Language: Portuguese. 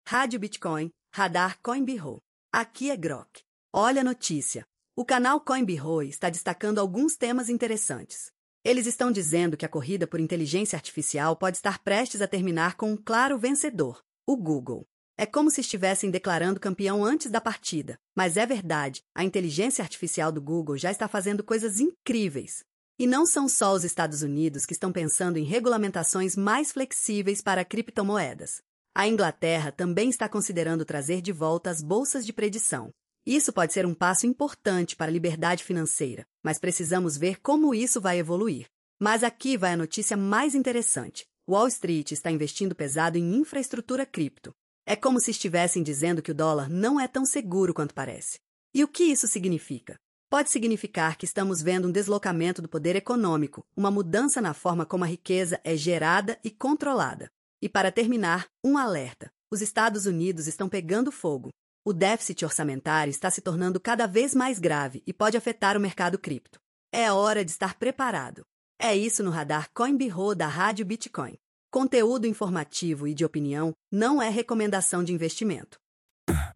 Rádio Bitcoin, Radar CoinBiro. Aqui é Grok. Olha a notícia. O canal CoinBiro está destacando alguns temas interessantes. Eles estão dizendo que a corrida por inteligência artificial pode estar prestes a terminar com um claro vencedor, o Google. É como se estivessem declarando campeão antes da partida. Mas é verdade, a inteligência artificial do Google já está fazendo coisas incríveis. E não são só os Estados Unidos que estão pensando em regulamentações mais flexíveis para criptomoedas. A Inglaterra também está considerando trazer de volta as bolsas de predição. Isso pode ser um passo importante para a liberdade financeira, mas precisamos ver como isso vai evoluir. Mas aqui vai a notícia mais interessante. Wall Street está investindo pesado em infraestrutura cripto. É como se estivessem dizendo que o dólar não é tão seguro quanto parece. E o que isso significa? Pode significar que estamos vendo um deslocamento do poder econômico, uma mudança na forma como a riqueza é gerada e controlada. E para terminar, um alerta. Os Estados Unidos estão pegando fogo. O déficit orçamentário está se tornando cada vez mais grave e pode afetar o mercado cripto. É hora de estar preparado. É isso no Radar CoinBiro da Rádio Bitcoin. Conteúdo informativo e de opinião não é recomendação de investimento.